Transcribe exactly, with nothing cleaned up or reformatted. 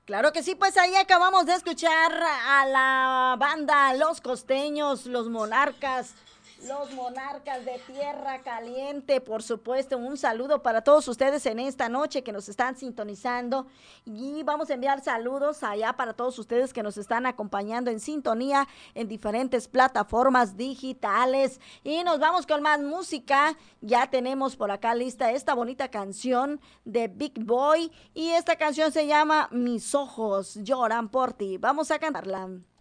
Claro que sí, pues ahí acabamos de escuchar a la banda Los Costeños, Los Monarcas, los Monarcas de Tierra Caliente, por supuesto. Un saludo para todos ustedes en esta noche que nos están sintonizando y vamos a enviar saludos allá para todos ustedes que nos están acompañando en sintonía en diferentes plataformas digitales. Y nos vamos con más música. Ya tenemos por acá lista esta bonita canción de Big Boy y esta canción se llama Mis ojos lloran por ti. Vamos a cantarla.